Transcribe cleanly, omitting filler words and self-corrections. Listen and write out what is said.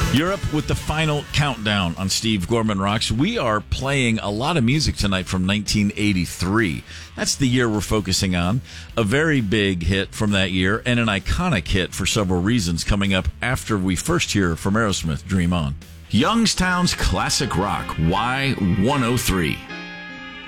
Europe with the final countdown on Steve Gorman Rocks. We are playing a lot of music tonight from 1983. That's the year we're focusing on. A very big hit from that year and an iconic hit for several reasons coming up after we first hear from Aerosmith, Dream On. Youngstown's Classic Rock, Y103.